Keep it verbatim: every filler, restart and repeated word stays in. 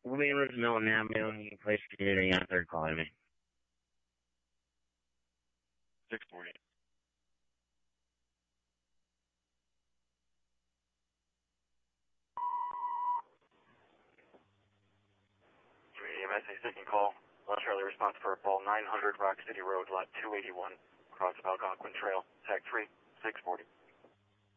We'll be in Roosevelt now, Bill. You can place community on third calling me. six forty. E M S, a second call. Los Charlie response for ball nine hundred Rock City Road, lot two eighty-one, across the Algonquin Trail, tag three, six forty.